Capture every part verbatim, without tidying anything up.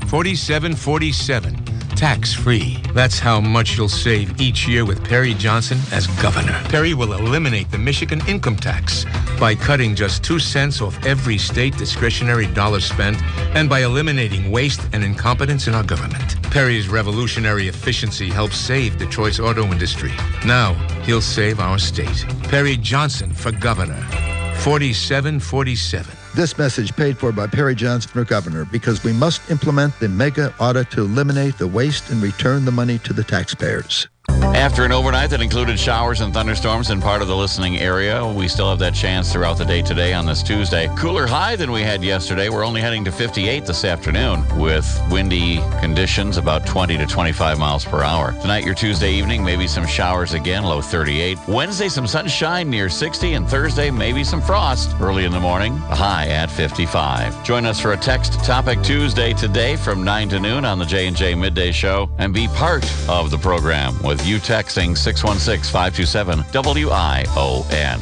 forty-seven forty-seven. Tax-free. That's how much you'll save each year with Perry Johnson as governor. Perry will eliminate the Michigan income tax by cutting just two cents off every state discretionary dollar spent and by eliminating waste and incompetence in our government. Perry's revolutionary efficiency helps save Detroit's auto industry. Now, he'll save our state. Perry Johnson for governor. forty-seven forty-seven. This message paid for by Perry Johnson for governor, because we must implement the mega audit to eliminate the waste and return the money to the taxpayers. After an overnight that included showers and thunderstorms in part of the listening area, we still have that chance throughout the day today on this Tuesday. Cooler high than we had yesterday. We're only heading to fifty-eight this afternoon with windy conditions about twenty to twenty-five miles per hour. Tonight, your Tuesday evening, maybe some showers again, low thirty-eight. Wednesday, some sunshine near sixty, and Thursday, maybe some frost early in the morning, a high at fifty-five. Join us for a Text Topic Tuesday today from nine to noon on the J and J Midday Show and be part of the program with you texting six one six, five two seven, W I O N.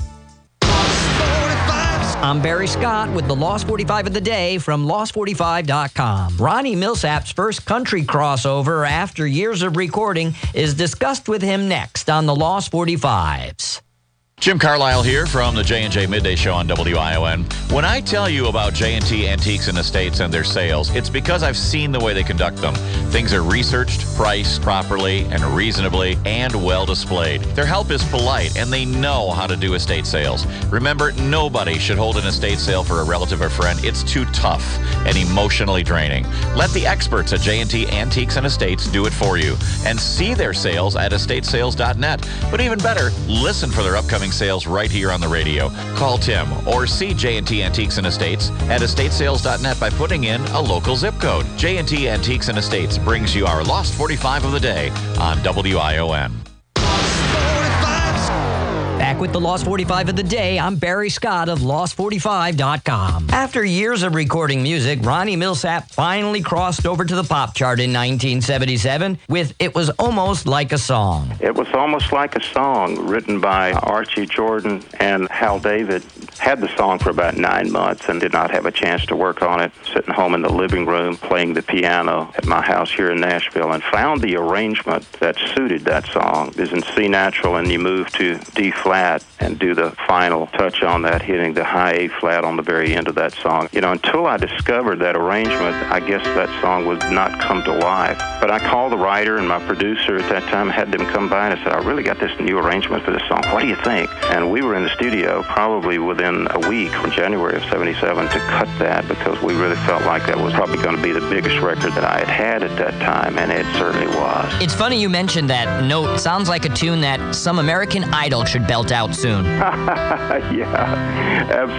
I'm Barry Scott with the Lost forty-five of the day from lost forty-five dot com. Ronnie Millsap's first country crossover after years of recording is discussed with him next on the Lost forty-fives. Jim Carlisle here from the J and J Midday Show on W I O N. When I tell you about J and T Antiques and Estates and their sales, it's because I've seen the way they conduct them. Things are researched, priced properly and reasonably, and well displayed. Their help is polite, and they know how to do estate sales. Remember, nobody should hold an estate sale for a relative or friend. It's too tough and emotionally draining. Let the experts at J and T Antiques and Estates do it for you. And see their sales at estate sales dot net. But even better, listen for their upcoming sales right here on the radio. Call Tim or see J and T Antiques and Estates at estate sales dot net by putting in a local zip code. J and T Antiques and Estates brings you our Lost forty-five of the day on W I O N. Back with the Lost forty-five of the day, I'm Barry Scott of lost forty-five dot com. After years of recording music, Ronnie Millsap finally crossed over to the pop chart in nineteen seventy-seven with It Was Almost Like a Song. It Was Almost Like a Song, written by Archie Jordan and Hal David. Had the song for about nine months and did not have a chance to work on it. Sitting home in the living room playing the piano at my house here in Nashville, and found the arrangement that suited that song. It is in C natural, and you move to D flat and do the final touch on that, hitting the high A flat on the very end of that song. You know, until I discovered that arrangement, I guess that song would not come to life. But I called the writer and my producer at that time, had them come by, and I said, I really got this new arrangement for this song. What do you think? And we were in the studio probably within a week from January of seventy-seven to cut that, because we really felt like that was probably going to be the biggest record that I had had at that time, and it certainly was. It's funny you mentioned that note. It sounds like a tune that some American Idol should belt out soon. Yeah, absolutely.